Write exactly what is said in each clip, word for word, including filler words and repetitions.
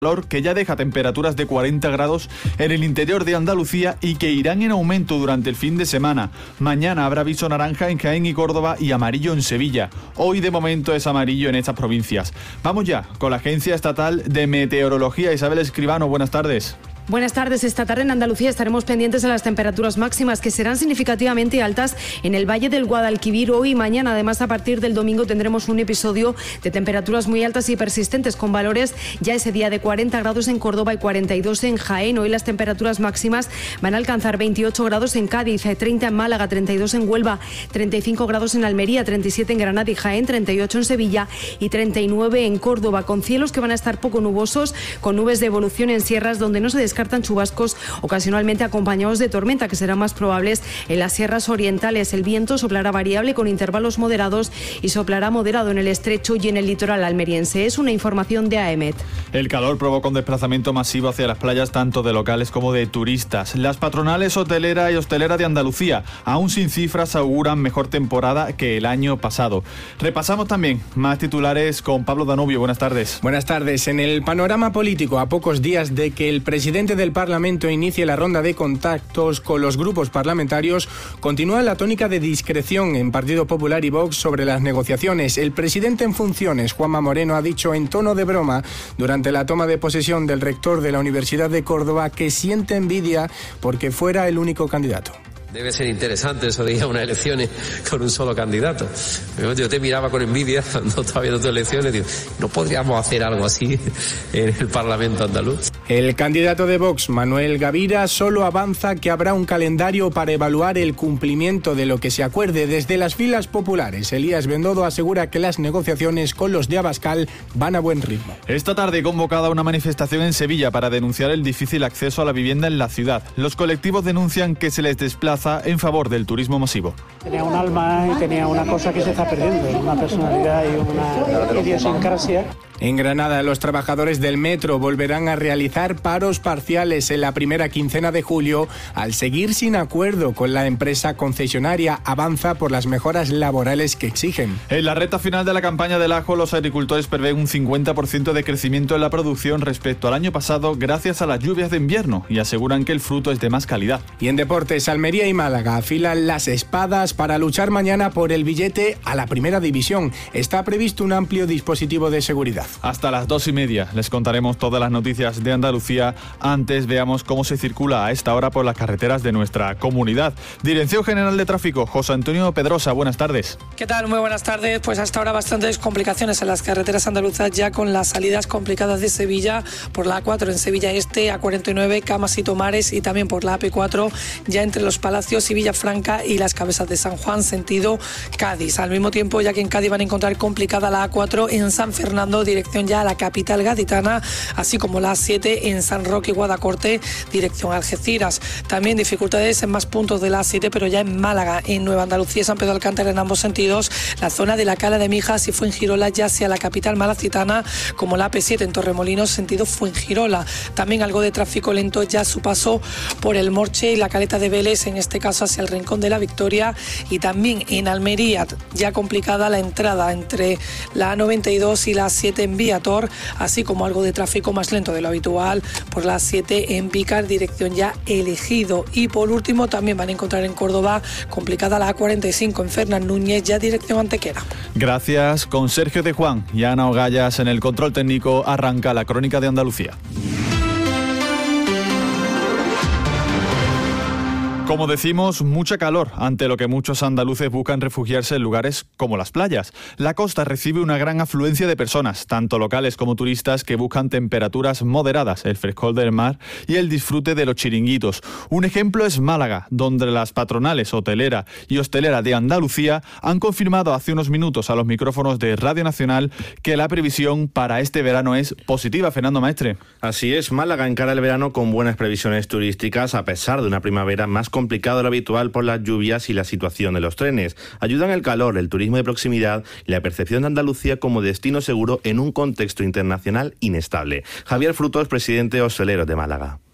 calor que ya deja temperaturas de cuarenta grados en el interior de Andalucía y que irán en aumento durante el fin de semana. Mañana habrá aviso naranja en Jaén y Córdoba y amarillo en Sevilla. Hoy de momento es amarillo en estas provincias. Vamos ya con la Agencia Estatal de Meteorología. Isabel Escribano, buenas tardes. Buenas tardes. Esta tarde en Andalucía estaremos pendientes de las temperaturas máximas que serán significativamente altas en el Valle del Guadalquivir hoy y mañana. Además, a partir del domingo tendremos un episodio de temperaturas muy altas y persistentes con valores ya ese día de cuarenta grados en Córdoba y cuarenta y dos en Jaén. Hoy las temperaturas máximas van a alcanzar veintiocho grados en Cádiz, treinta en Málaga, treinta y dos en Huelva, treinta y cinco grados en Almería, treinta y siete en Granada y Jaén, treinta y ocho en Sevilla y treinta y nueve en Córdoba, con cielos que van a estar poco nubosos, con nubes de evolución en sierras donde no se descartan chubascos ocasionalmente acompañados de tormenta, que serán más probables en las sierras orientales. El viento soplará variable con intervalos moderados y soplará moderado en el estrecho y en el litoral almeriense. Es una información de AEMET. El calor provoca un desplazamiento masivo hacia las playas tanto de locales como de turistas. Las patronales hotelera y hostelera de Andalucía, aún sin cifras, auguran mejor temporada que el año pasado. Repasamos también más titulares con Pablo Danubio. Buenas tardes. Buenas tardes. En el panorama político, a pocos días de que el presidente del Parlamento inicie la ronda de contactos con los grupos parlamentarios, continúa la tónica de discreción en Partido Popular y Vox sobre las negociaciones. El presidente en funciones, Juanma Moreno, ha dicho en tono de broma durante la toma de posesión del rector de la Universidad de Córdoba que siente envidia porque fuera el único candidato. Debe ser interesante eso de ir a unas elecciones con un solo candidato. Yo te miraba con envidia cuando estaba viendo tus elecciones. Digo, ¿no podríamos hacer algo así en el Parlamento andaluz? El candidato de Vox, Manuel Gavira, solo avanza que habrá un calendario para evaluar el cumplimiento de lo que se acuerde. Desde las filas populares, Elías Bendodo asegura que las negociaciones con los de Abascal van a buen ritmo. Esta tarde convocada una manifestación en Sevilla para denunciar el difícil acceso a la vivienda en la ciudad. Los colectivos denuncian que se les desplaza en favor del turismo masivo. Tenía un alma y tenía una cosa que se está perdiendo, una personalidad y una idiosincrasia. En Granada, los trabajadores del metro volverán a realizar paros parciales en la primera quincena de julio al seguir sin acuerdo con la empresa concesionaria. Avanza por las mejoras laborales que exigen. En la recta final de la campaña del ajo, los agricultores prevén un cincuenta por ciento de crecimiento en la producción respecto al año pasado gracias a las lluvias de invierno y aseguran que el fruto es de más calidad. Y en deportes, Almería y Málaga afilan las espadas para luchar mañana por el billete a la primera división. Está previsto un amplio dispositivo de seguridad. Hasta las dos y media les contaremos todas las noticias de Andalucía. Antes veamos cómo se circula a esta hora por las carreteras de nuestra comunidad. Dirección General de Tráfico, José Antonio Pedrosa, buenas tardes. ¿Qué tal? Muy buenas tardes. Pues hasta ahora bastantes complicaciones en las carreteras andaluzas, ya con las salidas complicadas de Sevilla por la A cuatro en Sevilla Este, A cuarenta y nueve, Camas y Tomares, y también por la A P cuatro, ya entre Los Palacios y Villafranca y las Cabezas de San Juan, sentido Cádiz. Al mismo tiempo, ya que en Cádiz van a encontrar complicada la A cuatro en San Fernando, dirección ya a la capital gaditana, así como la A siete en San Roque y Guadacorte, dirección Algeciras. También dificultades en más puntos de la A siete, pero ya en Málaga, en Nueva Andalucía, San Pedro Alcántara en ambos sentidos, la zona de la Cala de Mijas y Fuengirola, ya sea la capital malacitana como la A P siete en Torremolinos, sentido Fuengirola. También algo de tráfico lento ya a su paso por el Morche y la Caleta de Vélez, en este caso hacia el Rincón de la Victoria, y también en Almería, ya complicada la entrada entre la A noventa y dos y la A siete en Viator, así como algo de tráfico más lento de lo habitual por la A siete en Vícar, dirección ya Elegido. Y por último también van a encontrar en Córdoba complicada la A cuarenta y cinco en Fernán Núñez, ya dirección Antequera. Gracias. Con Sergio de Juan y Ana Ogallas en el control técnico arranca la Crónica de Andalucía. Como decimos, mucha calor, ante lo que muchos andaluces buscan refugiarse en lugares como las playas. La costa recibe una gran afluencia de personas, tanto locales como turistas, que buscan temperaturas moderadas, el frescor del mar y el disfrute de los chiringuitos. Un ejemplo es Málaga, donde las patronales hotelera y hostelera de Andalucía han confirmado hace unos minutos a los micrófonos de Radio Nacional que la previsión para este verano es positiva. Fernando Maestre. Así es, Málaga encara el verano con buenas previsiones turísticas, a pesar de una primavera más complicada complicado de lo habitual por las lluvias y la situación de los trenes. Ayudan el calor, el turismo de proximidad y la percepción de Andalucía como destino seguro en un contexto internacional inestable. Javier Frutos, presidente hostelero de Málaga.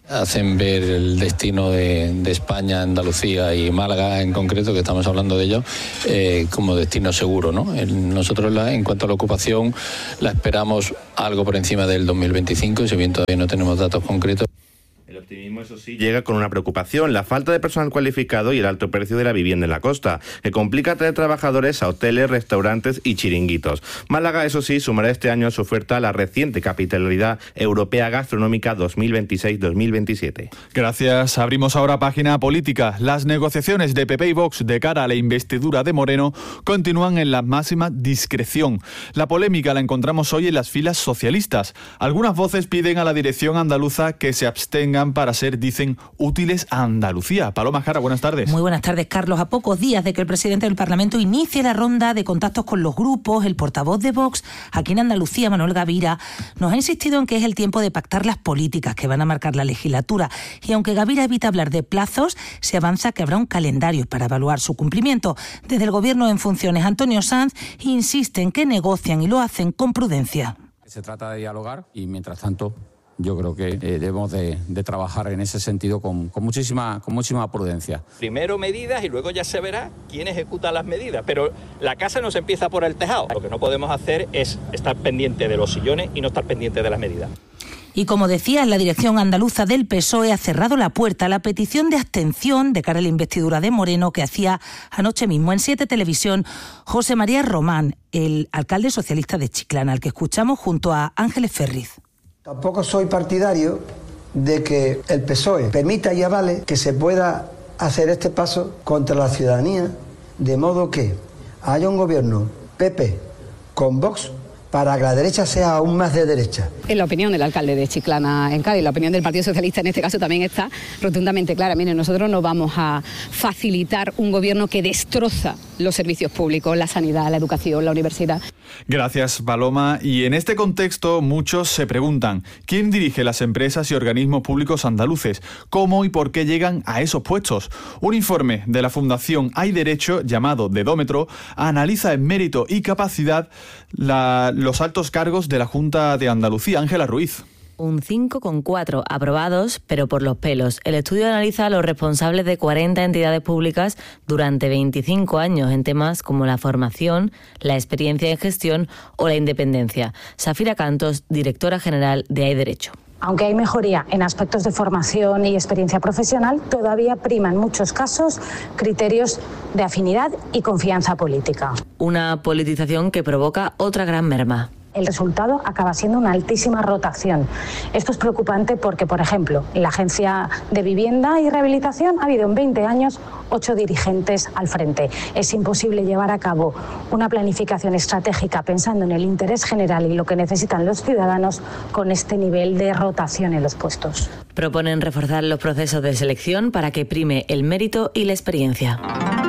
Hacen ver el destino de, de España, Andalucía y Málaga en concreto, que estamos hablando de ello, eh, como destino seguro, ¿no? El, nosotros la, en cuanto a la ocupación la esperamos algo por encima del dos mil veinticinco, si bien todavía no tenemos datos concretos. El optimismo, eso sí, llega con una preocupación: la falta de personal cualificado y el alto precio de la vivienda en la costa, que complica traer trabajadores a hoteles, restaurantes y chiringuitos. Málaga, eso sí, sumará este año a su oferta la reciente Capitalidad Europea Gastronómica dos mil veintiséis dos mil veintisiete. Gracias. Abrimos ahora página política. Las negociaciones de P P y Vox de cara a la investidura de Moreno continúan en la máxima discreción. La polémica la encontramos hoy en las filas socialistas. Algunas voces piden a la dirección andaluza que se abstenga para ser, dicen, útiles a Andalucía. Paloma Jara, buenas tardes. Muy buenas tardes, Carlos. A pocos días de que el presidente del Parlamento inicie la ronda de contactos con los grupos, el portavoz de Vox, aquí en Andalucía, Manuel Gavira, nos ha insistido en que es el tiempo de pactar las políticas que van a marcar la legislatura. Y aunque Gavira evita hablar de plazos, se avanza que habrá un calendario para evaluar su cumplimiento. Desde el Gobierno en funciones, Antonio Sanz, insiste en que negocian y lo hacen con prudencia. Se trata de dialogar y, mientras tanto, yo creo que eh, debemos de, de trabajar en ese sentido con, con, muchísima, con muchísima prudencia. Primero medidas y luego ya se verá quién ejecuta las medidas, pero la casa no se empieza por el tejado. Lo que no podemos hacer es estar pendiente de los sillones y no estar pendiente de las medidas. Y como decía, la dirección andaluza del P S O E ha cerrado la puerta a la petición de abstención de cara a la investidura de Moreno que hacía anoche mismo en Siete Televisión José María Román, el alcalde socialista de Chiclana, al que escuchamos junto a Ángeles Ferriz. Tampoco soy partidario de que el P S O E permita y avale que se pueda hacer este paso contra la ciudadanía, de modo que haya un gobierno P P con Vox para que la derecha sea aún más de derecha. En la opinión del alcalde de Chiclana en Cádiz, la opinión del Partido Socialista en este caso también está rotundamente clara. Miren, nosotros no vamos a facilitar un gobierno que destroza los servicios públicos, la sanidad, la educación, la universidad. Gracias, Paloma. Y en este contexto muchos se preguntan, ¿quién dirige las empresas y organismos públicos andaluces? ¿Cómo y por qué llegan a esos puestos? Un informe de la Fundación Hay Derecho, llamado Dedómetro, analiza en mérito y capacidad la, los altos cargos de la Junta de Andalucía. Ángela Ruiz. Un cinco coma cuatro aprobados, pero por los pelos. El estudio analiza a los responsables de cuarenta entidades públicas durante veinticinco años en temas como la formación, la experiencia en gestión o la independencia. Safira Cantos, directora general de Hay Derecho. Aunque hay mejoría en aspectos de formación y experiencia profesional, todavía prima en muchos casos criterios de afinidad y confianza política. Una politización que provoca otra gran merma. El resultado acaba siendo una altísima rotación. Esto es preocupante porque, por ejemplo, en la Agencia de Vivienda y Rehabilitación ha habido en veinte años ocho dirigentes al frente. Es imposible llevar a cabo una planificación estratégica pensando en el interés general y lo que necesitan los ciudadanos con este nivel de rotación en los puestos. Proponen reforzar los procesos de selección para que prime el mérito y la experiencia.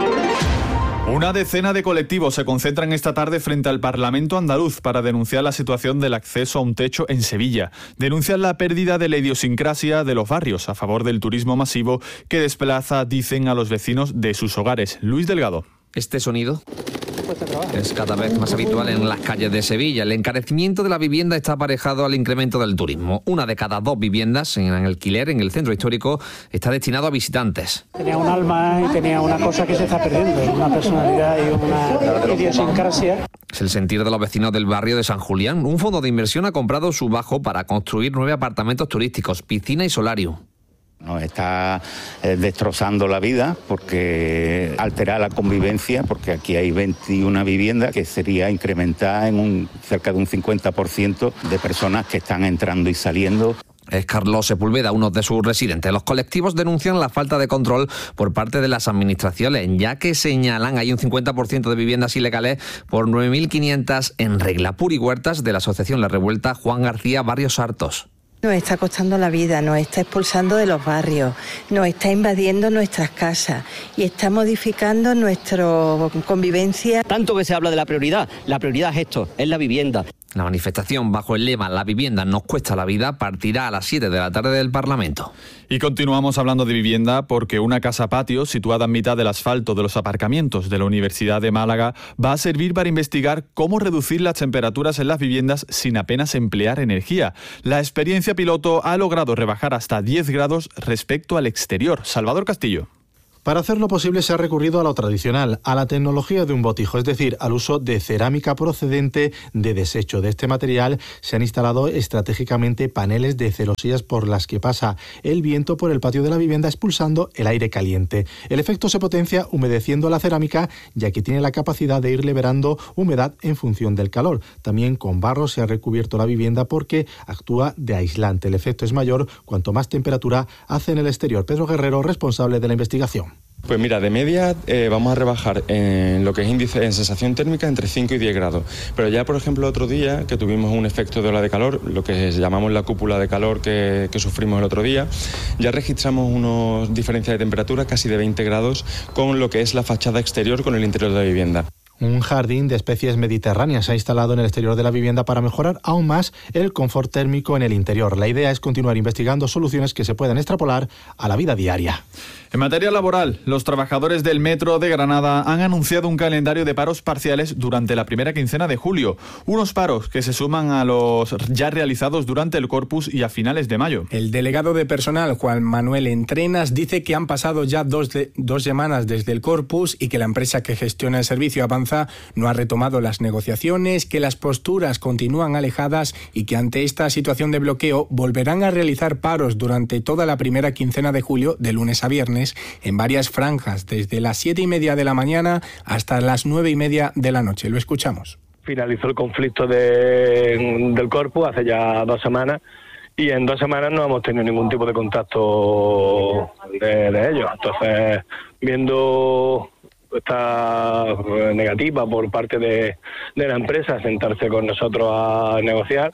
Una decena de colectivos se concentran esta tarde frente al Parlamento andaluz para denunciar la situación del acceso a un techo en Sevilla. Denuncian la pérdida de la idiosincrasia de los barrios a favor del turismo masivo que desplaza, dicen, a los vecinos de sus hogares. Luis Delgado. Este sonido es cada vez más habitual en las calles de Sevilla. El encarecimiento de la vivienda está aparejado al incremento del turismo. Una de cada dos viviendas en alquiler en el centro histórico está destinado a visitantes. Tenía un alma y tenía una cosa que se está perdiendo, una personalidad y una idiosincrasia. Es el sentir de los vecinos del barrio de San Julián. Un fondo de inversión ha comprado su bajo para construir nueve apartamentos turísticos, piscina y solarium. Nos está eh, destrozando la vida porque altera la convivencia, porque aquí hay veintiuna viviendas que sería incrementar en un, cerca de un cincuenta por ciento de personas que están entrando y saliendo. Es Carlos Sepúlveda, uno de sus residentes. Los colectivos denuncian la falta de control por parte de las administraciones, ya que señalan hay un cincuenta por ciento de viviendas ilegales por nueve mil quinientas en regla. Puri Huertas, de la asociación La Revuelta, Juan García, Barrios Hartos. Nos está costando la vida, nos está expulsando de los barrios, nos está invadiendo nuestras casas y está modificando nuestra convivencia. Tanto que se habla de la prioridad, la prioridad es esto, es la vivienda. La manifestación bajo el lema "La vivienda nos cuesta la vida" partirá a las siete de la tarde del Parlamento. Y continuamos hablando de vivienda porque una casa patio situada en mitad del asfalto de los aparcamientos de la Universidad de Málaga va a servir para investigar cómo reducir las temperaturas en las viviendas sin apenas emplear energía. La experiencia piloto ha logrado rebajar hasta diez grados respecto al exterior. Salvador Castillo. Para hacerlo posible se ha recurrido a lo tradicional, a la tecnología de un botijo, es decir, al uso de cerámica procedente de desecho. De este material se han instalado estratégicamente paneles de celosías por las que pasa el viento por el patio de la vivienda expulsando el aire caliente. El efecto se potencia humedeciendo la cerámica, ya que tiene la capacidad de ir liberando humedad en función del calor. También con barro se ha recubierto la vivienda porque actúa de aislante. El efecto es mayor cuanto más temperatura hace en el exterior. Pedro Guerrero, responsable de la investigación. Pues mira, de media eh, vamos a rebajar en lo que es índice en sensación térmica entre cinco y diez grados. Pero ya, por ejemplo, otro día que tuvimos un efecto de ola de calor, lo que llamamos la cúpula de calor que, que sufrimos el otro día, ya registramos unas diferencias de temperatura casi de veinte grados con lo que es la fachada exterior con el interior de la vivienda. Un jardín de especies mediterráneas se ha instalado en el exterior de la vivienda para mejorar aún más el confort térmico en el interior. La idea es continuar investigando soluciones que se puedan extrapolar a la vida diaria. En materia laboral, los trabajadores del Metro de Granada han anunciado un calendario de paros parciales durante la primera quincena de julio. Unos paros que se suman a los ya realizados durante el Corpus y a finales de mayo. El delegado de personal, Juan Manuel Entrenas, dice que han pasado ya dos, de, dos semanas desde el Corpus y que la empresa que gestiona el servicio Avanza no ha retomado las negociaciones, que las posturas continúan alejadas y que ante esta situación de bloqueo volverán a realizar paros durante toda la primera quincena de julio, de lunes a viernes, en varias franjas, desde las siete y media de la mañana hasta las nueve y media de la noche. Lo escuchamos. Finalizó el conflicto de, del Corpus hace ya dos semanas y en dos semanas no hemos tenido ningún tipo de contacto de, de ellos. Entonces, viendo esta negativa por parte de, de la empresa sentarse con nosotros a negociar,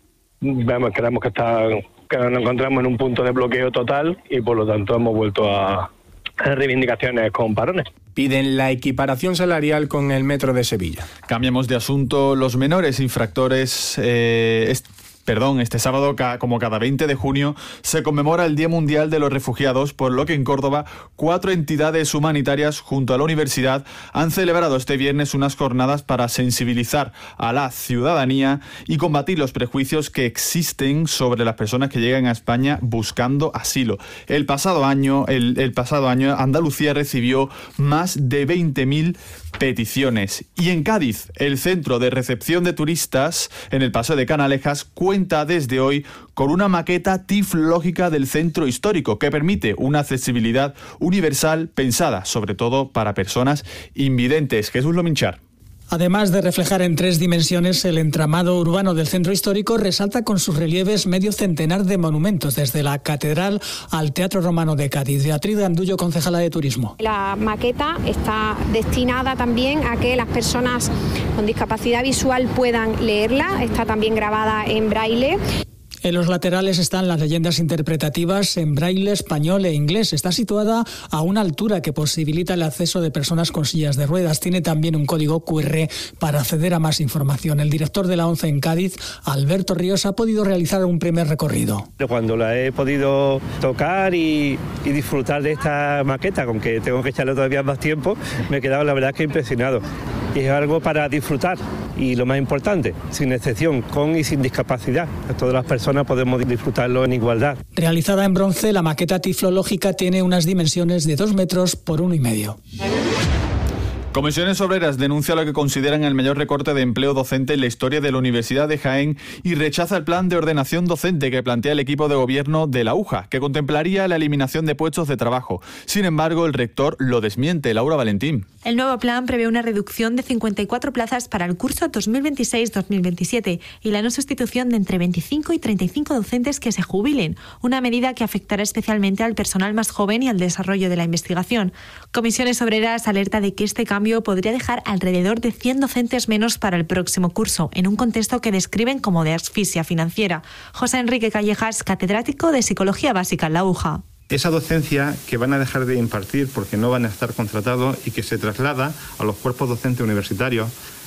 vemos, creemos que está... que nos encontramos en un punto de bloqueo total y por lo tanto hemos vuelto a, a reivindicaciones con parones. Piden la equiparación salarial con el Metro de Sevilla. Cambiamos de asunto. Los menores infractores... Eh, est- Perdón, este sábado, como cada veinte de junio, se conmemora el Día Mundial de los Refugiados, por lo que en Córdoba cuatro entidades humanitarias junto a la universidad han celebrado este viernes unas jornadas para sensibilizar a la ciudadanía y combatir los prejuicios que existen sobre las personas que llegan a España buscando asilo. El pasado año, el, el pasado año Andalucía recibió más de veinte mil peticiones. Y en Cádiz, el centro de recepción de turistas en el Paseo de Canalejas cuenta desde hoy con una maqueta tiflológica del centro histórico que permite una accesibilidad universal pensada sobre todo para personas invidentes. Jesús Lominchar. Además de reflejar en tres dimensiones el entramado urbano del centro histórico, resalta con sus relieves medio centenar de monumentos, desde la Catedral al Teatro Romano de Cádiz. Beatriz Gandullo, concejala de Turismo. La maqueta está destinada también a que las personas con discapacidad visual puedan leerla. Está también grabada en braille. En los laterales están las leyendas interpretativas en braille español e inglés. Está situada a una altura que posibilita el acceso de personas con sillas de ruedas. Tiene también un código cu erre para acceder a más información. El director de la ONCE en Cádiz, Alberto Ríos, ha podido realizar un primer recorrido. Cuando la he podido tocar y, y disfrutar de esta maqueta, aunque tengo que echarle todavía más tiempo, me he quedado la verdad que impresionado. Y es algo para disfrutar y lo más importante, sin excepción, con y sin discapacidad. Todas las personas podemos disfrutarlo en igualdad. Realizada en bronce, la maqueta tiflológica tiene unas dimensiones de dos metros por uno y medio. Comisiones Obreras denuncia lo que consideran el mayor recorte de empleo docente en la historia de la Universidad de Jaén y rechaza el plan de ordenación docente que plantea el equipo de gobierno de la U J A, que contemplaría la eliminación de puestos de trabajo. Sin embargo, el rector lo desmiente. Laura Valentín. El nuevo plan prevé una reducción de cincuenta y cuatro plazas para el curso dos mil veintiséis dos mil veintisiete y la no sustitución de entre veinticinco y treinta y cinco docentes que se jubilen, una medida que afectará especialmente al personal más joven y al desarrollo de la investigación. Comisiones Obreras alerta de que este cambio podría dejar alrededor de cien docentes menos para el próximo curso, en un contexto que describen como de asfixia financiera. José Enrique Callejas, catedrático de Psicología Básica en la U J A. Esa docencia que van a dejar de impartir porque no van a estar contratados y que se traslada a los cuerpos docentes universitarios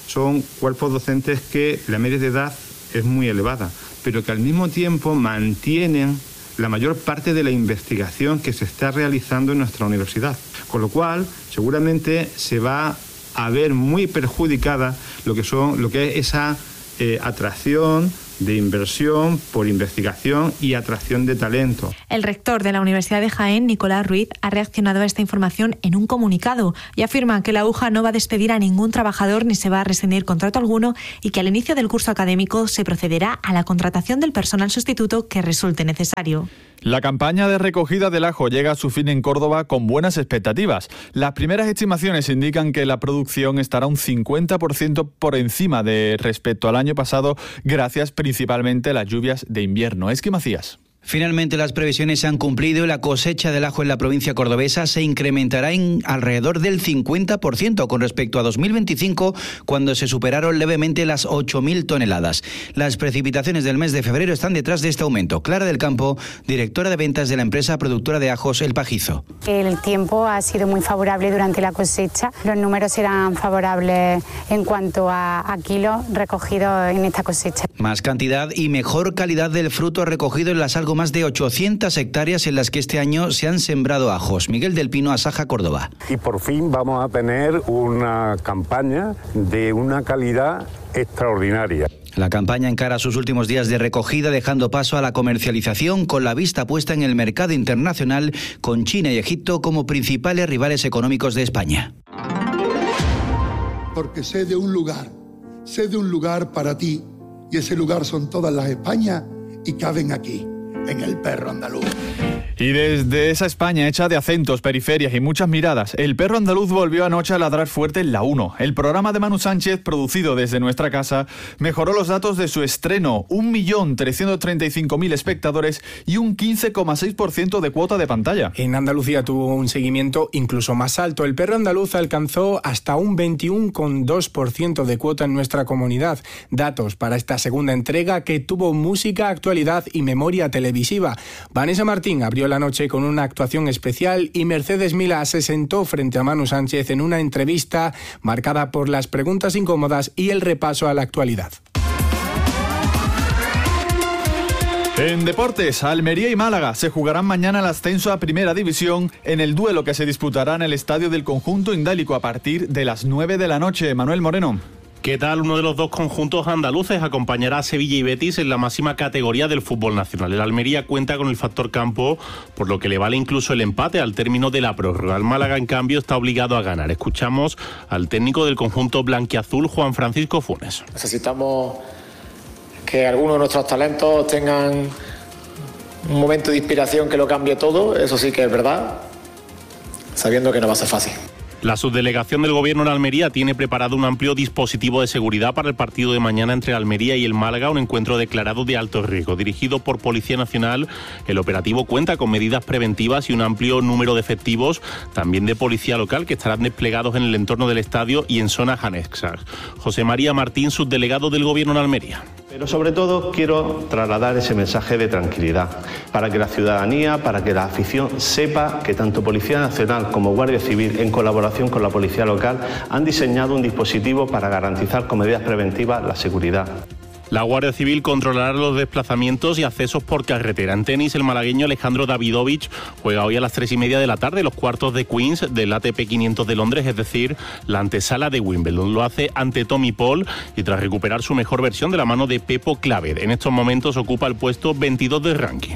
son cuerpos docentes que la media de edad es muy elevada, pero que al mismo tiempo mantienen la mayor parte de la investigación que se está realizando en nuestra universidad. Con lo cual, seguramente se va a ver muy perjudicada lo que, son, lo que es esa eh, atracción de inversión por investigación y atracción de talento. El rector de la Universidad de Jaén, Nicolás Ruiz, ha reaccionado a esta información en un comunicado y afirma que la U J A no va a despedir a ningún trabajador ni se va a rescindir contrato alguno y que al inicio del curso académico se procederá a la contratación del personal sustituto que resulte necesario. La campaña de recogida del ajo llega a su fin en Córdoba con buenas expectativas. Las primeras estimaciones indican que la producción estará un cincuenta por ciento por encima de respecto al año pasado, gracias principalmente a las lluvias de invierno. Esqui Macías. Finalmente las previsiones se han cumplido y la cosecha del ajo en la provincia cordobesa se incrementará en alrededor del cincuenta por ciento con respecto a dos mil veinticinco, cuando se superaron levemente las ocho mil toneladas. Las precipitaciones del mes de febrero están detrás de este aumento. Clara del Campo, directora de ventas de la empresa productora de ajos El Pajizo. El tiempo ha sido muy favorable durante la cosecha. Los números serán favorables en cuanto a, a kilos recogidos en esta cosecha. Más cantidad y mejor calidad del fruto recogido en las algo más de ochocientas hectáreas en las que este año se han sembrado ajos. Miguel del Pino, Asaja, Córdoba. Y por fin vamos a tener una campaña de una calidad extraordinaria. La campaña encara sus últimos días de recogida, dejando paso a la comercialización con la vista puesta en el mercado internacional, con China y Egipto como principales rivales económicos de España. Porque sé de un lugar, sé de un lugar para ti, y ese lugar son todas las Españas y caben aquí, en el Perro Andaluz. Y desde esa España hecha de acentos, periferias y muchas miradas, el Perro Andaluz volvió anoche a ladrar fuerte en la uno. El programa de Manu Sánchez, producido desde nuestra casa, mejoró los datos de su estreno, un millón trescientos treinta y cinco mil espectadores y un quince coma seis por ciento de cuota de pantalla. En Andalucía tuvo un seguimiento incluso más alto. El Perro Andaluz alcanzó hasta un veintiuno coma dos por ciento de cuota en nuestra comunidad. Datos para esta segunda entrega que tuvo música, actualidad y memoria televisiva. Vanessa Martín abrió la noche con una actuación especial y Mercedes Milá se sentó frente a Manu Sánchez en una entrevista marcada por las preguntas incómodas y el repaso a la actualidad. En deportes, Almería y Málaga se jugarán mañana el ascenso a Primera División en el duelo que se disputará en el estadio del conjunto indálico a partir de las nueve de la noche. Manuel Moreno. ¿Qué tal? Uno de los dos conjuntos andaluces acompañará a Sevilla y Betis en la máxima categoría del fútbol nacional. El Almería cuenta con el factor campo, por lo que le vale incluso el empate al término de la prórroga. El Málaga, en cambio, está obligado a ganar. Escuchamos al técnico del conjunto blanquiazul, Juan Francisco Funes. Necesitamos que algunos de nuestros talentos tengan un momento de inspiración que lo cambie todo, eso sí que es verdad, sabiendo que no va a ser fácil. La subdelegación del Gobierno en Almería tiene preparado un amplio dispositivo de seguridad para el partido de mañana entre Almería y el Málaga, un encuentro declarado de alto riesgo. Dirigido por Policía Nacional, el operativo cuenta con medidas preventivas y un amplio número de efectivos, también de policía local, que estarán desplegados en el entorno del estadio y en zonas anexas. José María Martín, subdelegado del Gobierno en Almería. Pero sobre todo quiero trasladar ese mensaje de tranquilidad, para que la ciudadanía, para que la afición sepa que tanto Policía Nacional como Guardia Civil, en colaboración con la Policía Local, han diseñado un dispositivo para garantizar con medidas preventivas la seguridad. La Guardia Civil controlará los desplazamientos y accesos por carretera. En tenis, el malagueño Alejandro Davidovich juega hoy a las tres y media de la tarde los cuartos de Queens del A T P quinientos de Londres, es decir, la antesala de Wimbledon. Lo hace ante Tommy Paul y tras recuperar su mejor versión de la mano de Pepo Claver. En estos momentos ocupa el puesto veintidós del ranking.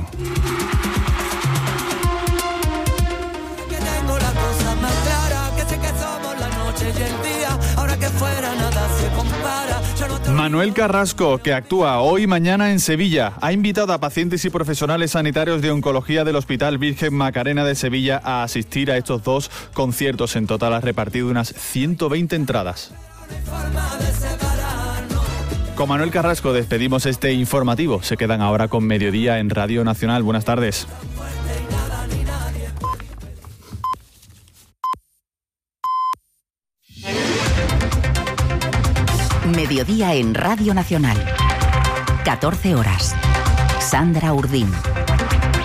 Manuel Carrasco, que actúa hoy y mañana en Sevilla, ha invitado a pacientes y profesionales sanitarios de oncología del Hospital Virgen Macarena de Sevilla a asistir a estos dos conciertos. En total ha repartido unas ciento veinte entradas. Con Manuel Carrasco despedimos este informativo. Se quedan ahora con Mediodía en Radio Nacional. Buenas tardes. Mediodía en Radio Nacional. catorce horas. Sandra Urdín.